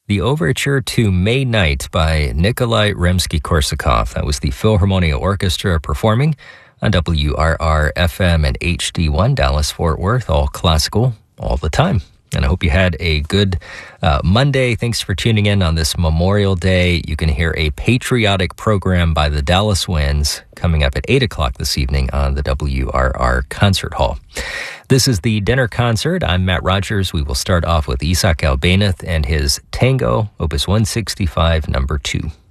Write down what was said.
The Overture to May Night by Nikolai Rimsky-Korsakov. That was the Philharmonia Orchestra performing on WRR-FM and HD1 Dallas-Fort Worth, all classical, all the time. And I hope you had a good Monday. Thanks for tuning in on this Memorial Day. You can hear a patriotic program by the Dallas Winds coming up at 8 o'clock this evening on the WRR Concert Hall. This is the dinner concert. I'm Matt Rogers. We will start off with Isaac Albéniz and his Tango, Opus 165, number 2.